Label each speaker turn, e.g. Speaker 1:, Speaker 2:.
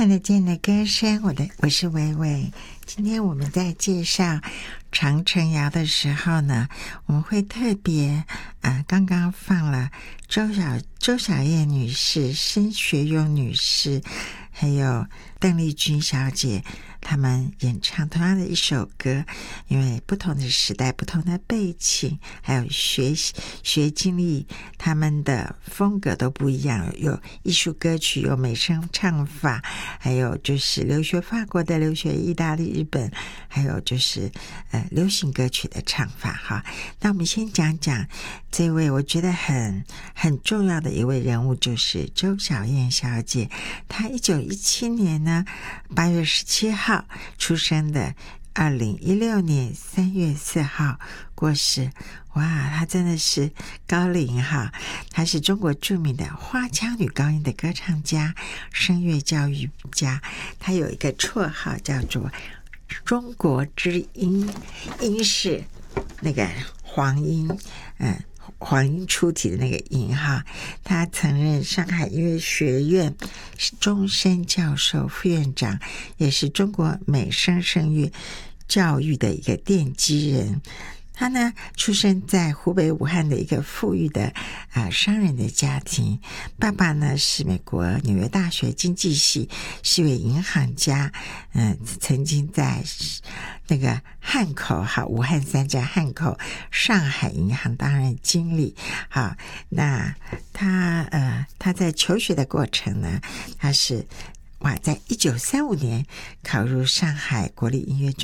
Speaker 1: 看得见的歌声，我是薇薇。今天我们在介绍长城谣的时候呢，我们会特别刚刚放了周小燕女士、申学勇女士还有邓丽君小姐他们演唱同样的一首歌，因为不同的时代、不同的背景还有学经历，他们的风格都不一样，有艺术歌曲，有美声唱法，还有就是留学法国的、留学意大利、日本，还有就是流行歌曲的唱法哈。那我们先讲讲这位我觉得很重要的一位人物，就是周小燕小姐。她1917年呢8月17号出生的，2016年3月4号过世。哇，她真的是高龄哈！她是中国著名的花腔女高音的歌唱家、声乐教育家。她有一个绰号叫做中国之音，音是那个黄音，黄莺出体的那个音哈。他曾任上海音乐学院终身教授、副院长，也是中国美声声乐教育的一个奠基人。他呢出生在湖北武汉的一个富裕的商人的家庭，爸爸呢是美国纽约大学经济系，是位银行家，曾经在那个汉口武汉3家汉口、上海银行担任经理。好，那他在求学的过程呢，他是在1935年考入上海国立音乐